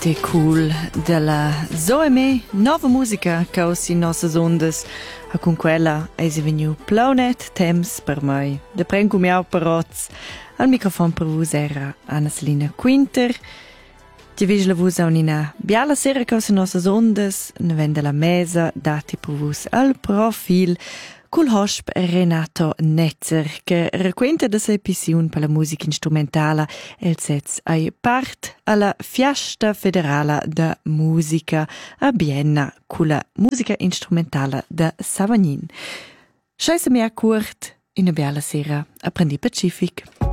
Te cool della Zoeme, nova musica causi nossas ondas, a con quella eisi veniu plaunet temps per mai. De prenco miau paroz, al microfon per vus era Anna Selina Quinter. Ti vis la vus a unina biala sera causi nossas ondas, ne vende la mesa, dati per vus al profil, col hosp Renato Netzer, che racquenta da sei pissiun per la musica instrumentala el sez ai part alla Fiesta Federala da Musica a Vienna, con la musica instrumentala da Savagnin. Scheisse mea curt, in a biala sera, apprendi Pacific.